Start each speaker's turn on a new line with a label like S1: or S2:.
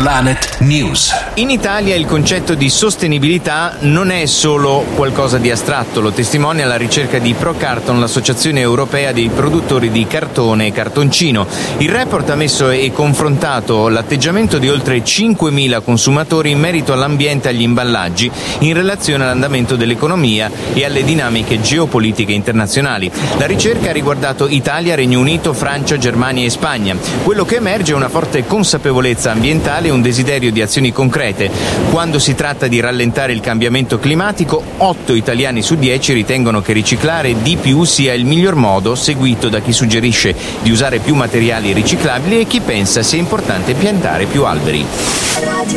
S1: Planet News.
S2: In Italia il concetto di sostenibilità non è solo qualcosa di astratto, lo testimonia la ricerca di ProCarton, l'associazione europea dei produttori di cartone e cartoncino. Il report ha messo e confrontato l'atteggiamento di oltre 5.000 consumatori in merito all'ambiente e agli imballaggi in relazione all'andamento dell'economia e alle dinamiche geopolitiche internazionali. La ricerca ha riguardato Italia, Regno Unito, Francia, Germania e Spagna. Quello che emerge è una forte consapevolezza ambientale e un desiderio di azioni concrete. Quando si tratta di rallentare il cambiamento climatico, 8 italiani su 10 ritengono che riciclare di più sia il miglior modo, seguito da chi suggerisce di usare più materiali riciclabili e chi pensa sia importante piantare più alberi.